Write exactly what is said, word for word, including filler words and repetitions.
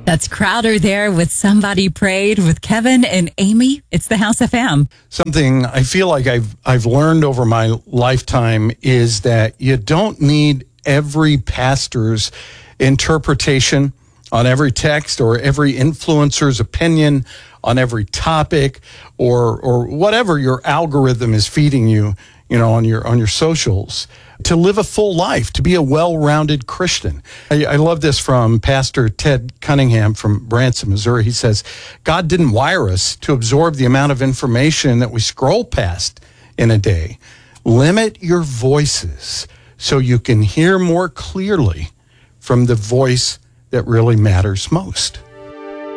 That's Crowder there with Somebody Prayed with Kevin and Amy. It's the House F M. Something I feel like I've I've learned over my lifetime is that you don't need every pastor's interpretation on every text or every influencer's opinion on every topic or or whatever your algorithm is feeding you, you know, on your on your socials, to live a full life, to be a well-rounded Christian. I, I love this from Pastor Ted Cunningham from Branson, Missouri. He says, God didn't wire us to absorb the amount of information that we scroll past in a day. Limit your voices so you can hear more clearly from the voice that really matters most.